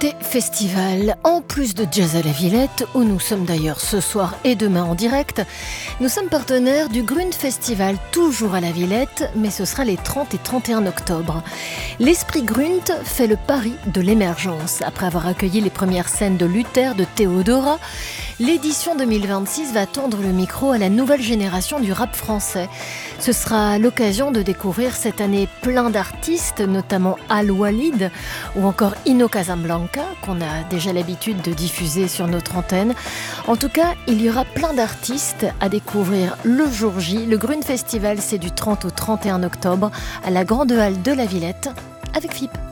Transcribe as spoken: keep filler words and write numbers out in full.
Côté festival, en plus de Jazz à la Villette, où nous sommes d'ailleurs ce soir et demain en direct, nous sommes partenaires du Grund Festival, toujours à la Villette, mais ce sera les trente et trente et un octobre. L'Esprit Grund fait le pari de l'émergence. Après avoir accueilli les premières scènes de Luther, de Theodora, l'édition deux mille vingt-six va tendre le micro à la nouvelle génération du rap français. Ce sera l'occasion de découvrir cette année plein d'artistes, notamment Al Walid ou encore Ino Casablanca, qu'on a déjà l'habitude de diffuser sur notre antenne. En tout cas, il y aura plein d'artistes à découvrir le jour J. Le Grund Festival, c'est du trente au trente et un octobre à la Grande Halle de la Villette avec F I P.